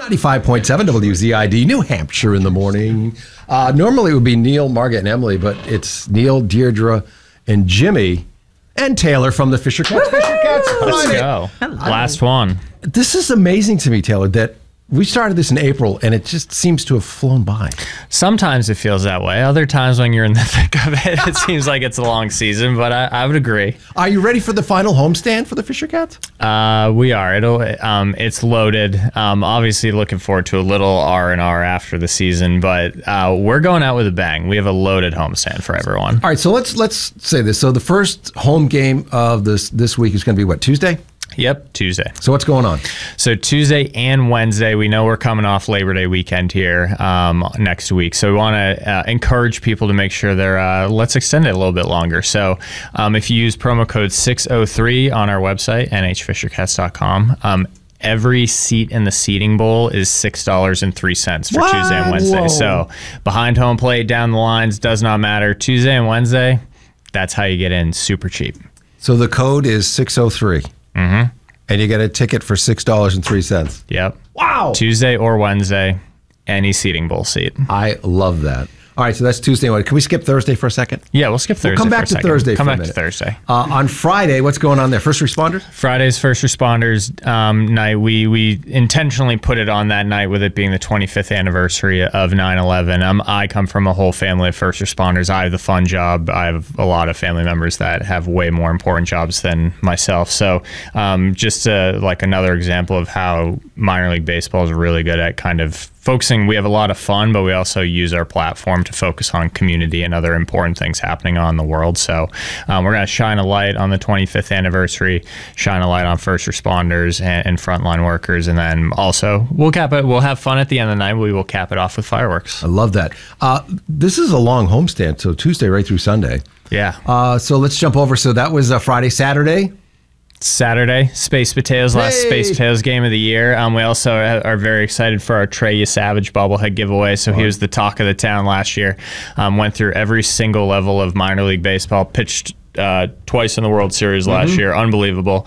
95.7 WZID, New Hampshire in the morning. Normally it would be Neil, Margaret, and Emily, but it's Neil, Deirdre, and Jimmy, and Taylor from the Fisher Cats. Fisher Cats Let's Friday. go. Last one. This is amazing to me, Taylor, that we started this in April, and it just seems to have flown by. Sometimes it feels that way. Other times when you're in the thick of it, it seems like it's a long season, but I would agree. Are you ready for the final homestand for the Fisher Cats? We are. It's loaded. Obviously looking forward to a little R&R after the season, but we're going out with a bang. We have a loaded homestand for everyone. All right, so let's say this. So the first home game of this week is going to be what, Tuesday? Yep, Tuesday. So what's going on? So Tuesday and Wednesday, we know we're coming off Labor Day weekend here next week. So we want to encourage people to make sure let's extend it a little bit longer. So if you use promo code 603 on our website, nhfishercats.com, every seat in the seating bowl is $6.03 for Tuesday and Wednesday. Whoa. So behind home plate, down the lines, does not matter. Tuesday and Wednesday, that's how you get in super cheap. So the code is 603. Mm-hmm. And you get a ticket for $6.03. Yep. Wow. Tuesday or Wednesday, any seating bowl seat. I love that. All right, so that's Tuesday. Can we skip Thursday for a second? Yeah, we'll skip Thursday. We'll come back for a to second. Thursday. Come for a back to minute. Thursday. On Friday, what's going on there? First responders? Friday's first responders night. We intentionally put it on that night with it being the 25th anniversary of 9/11. I come from a whole family of first responders. I have the fun job. I have a lot of family members that have way more important jobs than myself. So just like another example of how minor league baseball is really good at kind of focusing. We have a lot of fun, but we also use our platform to focus on community and other important things happening on the world. So we're going to shine a light on the 25th anniversary, shine a light on first responders and frontline workers, and then also we'll cap it. We'll have fun at the end of the night. We will cap it off with fireworks. I love that. This is a long homestand, so Tuesday right through Sunday. Yeah. So let's jump over. So that was Friday, Saturday. Saturday, Space Potatoes, last Space Potatoes game of the year. We also are very excited for our Trey Savage bobblehead giveaway. So he was the talk of the town last year. Went through every single level of minor league baseball, pitched twice in the World Series last year. Unbelievable.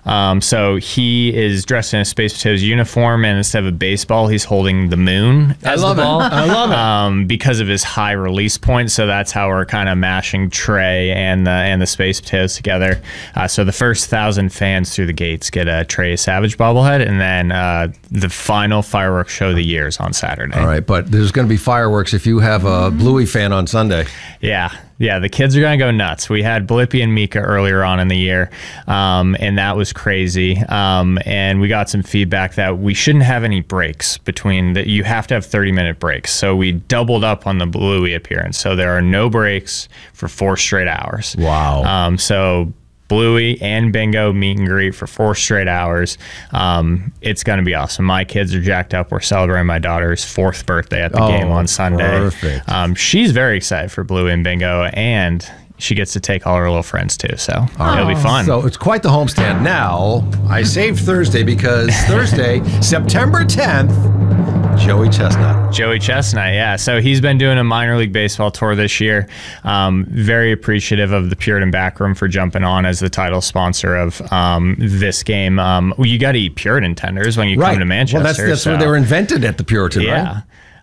So he is dressed in a Space Potatoes uniform, and instead of a baseball, he's holding the moon as the ball. I love it. Because of his high release point. So that's how we're kind of mashing Trey and the Space Potatoes together. So the first 1,000 fans through the gates get a Trey Savage bobblehead, and then the final fireworks show of the year is on Saturday. All right, but there's going to be fireworks if you have a Bluey fan on Sunday. Yeah, the kids are going to go nuts. We had Blippi and Mika earlier on in the year, and that was crazy. And we got some feedback that we shouldn't have any breaks between that. You have to have 30-minute breaks. So we doubled up on the Bluey appearance. So there are no breaks for 4 straight hours. Wow. So Bluey and Bingo meet and greet for 4 straight hours. It's going to be awesome. My kids are jacked up. We're celebrating my daughter's 4th birthday at the game on Sunday. Perfect. She's very excited for Bluey and Bingo, and she gets to take all her little friends too. So it'll be fun. So it's quite the homestand. Now, I saved Thursday because Thursday, September 10th, Joey Chestnut. Joey Chestnut, yeah. So he's been doing a minor league baseball tour this year. Very appreciative of the Puritan Backroom for jumping on as the title sponsor of this game. You got to eat Puritan tenders when you come to Manchester. Well, that's where they were invented, at the Puritan, right?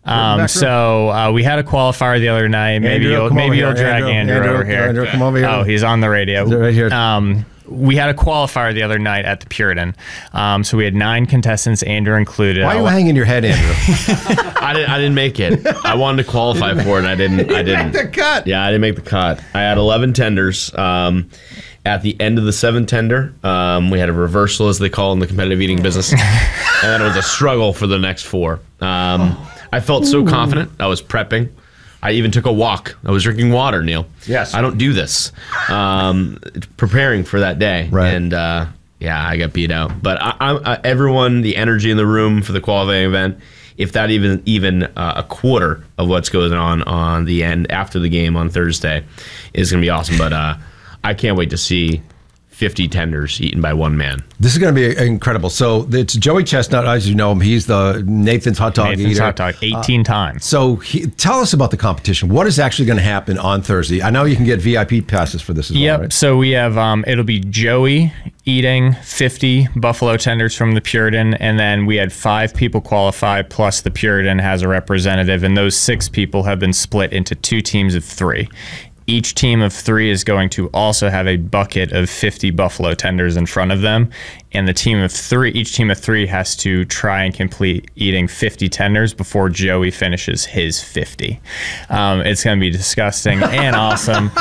So we had a qualifier the other night. Maybe you'll drag Andrew over here. Andrew, come over here. Oh, he's on the radio. Right here. We had a qualifier the other night at the Puritan. So we had 9 contestants, Andrew included. Why are you hanging your head, Andrew? I didn't make it. I wanted to qualify for it. I didn't. Make the cut. Yeah, I didn't make the cut. I had 11 tenders. At the end of the 7th tender, we had a reversal, as they call in the competitive eating business, and then it was a struggle for the next 4. I felt so confident. I was prepping. I even took a walk. I was drinking water, Neil. Yes. I don't do this. Preparing for that day. Right. And I got beat out. But everyone, the energy in the room for the qualifying event, if that even a quarter of what's going on the end after the game on Thursday, is going to be awesome. But I can't wait to see 50 tenders eaten by one man. This is going to be incredible. So it's Joey Chestnut, as you know him. He's the Nathan's Hot Dog Nathan's Eater. Hot Dog, 18 times. So tell us about the competition. What is actually going to happen on Thursday? I know you can get VIP passes for this as well, right? So we have, it'll be Joey eating 50 buffalo tenders from the Puritan, and then we had 5 people qualify, plus the Puritan has a representative, and those 6 people have been split into 2 teams of 3. Each team of 3 is going to also have a bucket of 50 buffalo tenders in front of them, and each team of 3 has to try and complete eating 50 tenders before Joey finishes his 50. It's going to be disgusting and awesome.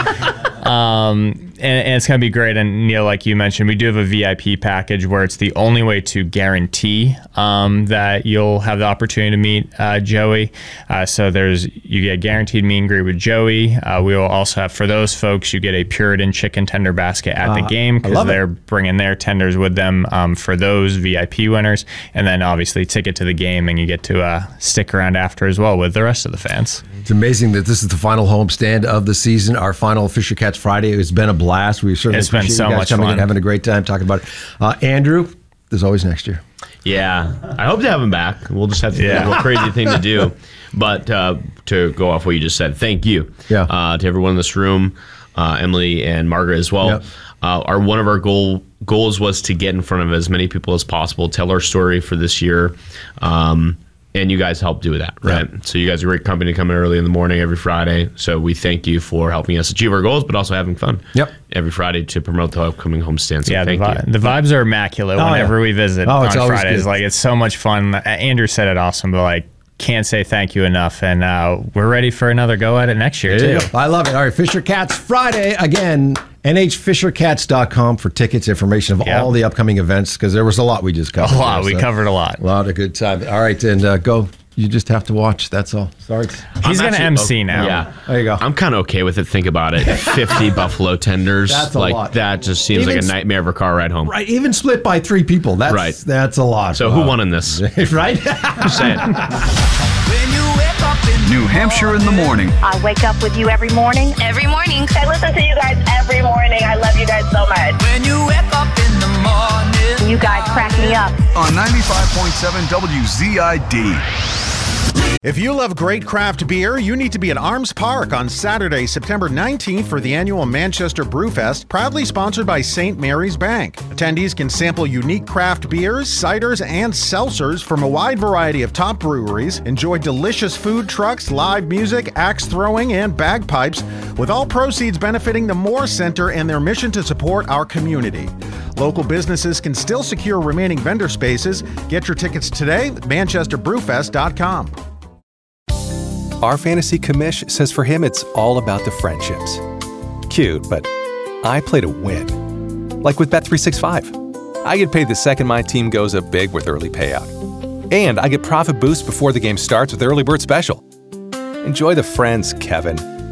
And it's going to be great. And Neil, like you mentioned, we do have a VIP package where it's the only way to guarantee that you'll have the opportunity to meet Joey. So you get guaranteed meet and greet with Joey. We will also have, for those folks, you get a Puritan chicken tender basket at the game because they're bringing their tenders with them for those VIP winners. And then obviously ticket to the game, and you get to stick around after as well with the rest of the fans. It's amazing that this is the final homestand of the season. Our final Fisher Cats Friday. It's been a blast. We certainly It's been appreciate so you guys much coming fun. and having a great time talking about it. Andrew, there's always next year. Yeah, I hope to have him back. We'll just have to think of a crazy thing to do. But to go off what you just said, thank you to everyone in this room, Emily and Margaret as well. Yep. One of our goals was to get in front of as many people as possible, tell our story for this year. And you guys help do that, right? Yeah. So you guys are a great company coming early in the morning every Friday. So we thank you for helping us achieve our goals, but also having fun every Friday to promote the upcoming homestand. So thank you. The vibes are immaculate whenever we visit on Fridays. Good. Like, it's so much fun. Andrew said it awesome, but like, can't say thank you enough. And we're ready for another go at it next year, too. I love it. All right, Fisher Cats Friday. Again, nhfishercats.com for tickets, information of all the upcoming events, because there was a lot we just covered. We covered a lot. A lot of good time. All right, and go. You just have to watch. That's all. Sorry. He's going to MC now. Yeah. There you go. I'm kind of okay with it. Think about it. 50 buffalo tenders. That's a lot. That just seems like a nightmare of a car ride home. Right. Even split by 3 people. That's a lot. So who won in this? Right? Just saying. New Hampshire in the morning. I wake up with you every morning. Every morning. I listen to you guys every morning. I love you guys so much. When you wake up in the morning. You guys crack me up. On 95.7 WZID. If you love great craft beer, you need to be at Arms Park on Saturday, September 19th for the annual Manchester Brewfest, proudly sponsored by St. Mary's Bank. Attendees can sample unique craft beers, ciders, and seltzers from a wide variety of top breweries, enjoy delicious food trucks, live music, axe throwing, and bagpipes, with all proceeds benefiting the Moore Center and their mission to support our community. Local businesses can still secure remaining vendor spaces. Get your tickets today at manchesterbrewfest.com. Our fantasy commish says for him it's all about the friendships. Cute, but I play to win. Like with Bet365. I get paid the second my team goes up big with early payout. And I get profit boost before the game starts with Early Bird Special. Enjoy the friends, Kevin.